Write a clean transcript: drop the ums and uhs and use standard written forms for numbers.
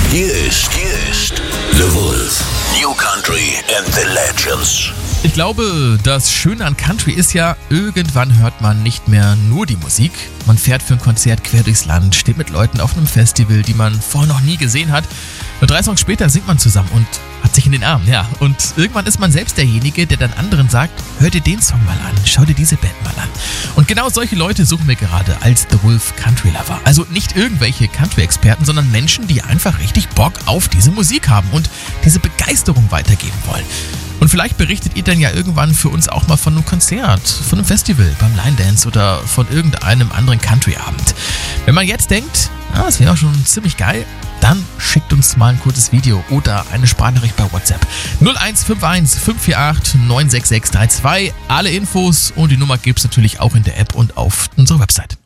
Hier ist The Wolf. New Country and the Legends. Ich glaube, das Schöne an Country ist ja, irgendwann hört man nicht mehr nur die Musik. Man fährt für ein Konzert quer durchs Land, steht mit Leuten auf einem Festival, die man vorher noch nie gesehen hat. Und 3 Songs später singt man zusammen und hat sich in den Armen, ja. Und irgendwann ist man selbst derjenige, der dann anderen sagt, hör dir den Song mal an, schau dir diese Band mal an. Und genau solche Leute suchen wir gerade als The Wolf Country Lover. Also nicht irgendwelche Country-Experten, sondern Menschen, die einfach richtig Bock auf diese Musik haben und diese Begeisterung weitergeben wollen. Und vielleicht berichtet ihr dann ja irgendwann für uns auch mal von einem Konzert, von einem Festival, beim Line Dance oder von irgendeinem anderen Country-Abend. Wenn man jetzt denkt, das wäre auch schon ziemlich geil, dann schickt uns mal ein kurzes Video oder eine Sprachnachricht bei WhatsApp. 0151 548 96632. Alle Infos und die Nummer gibt es natürlich auch in der App und auf unserer Website.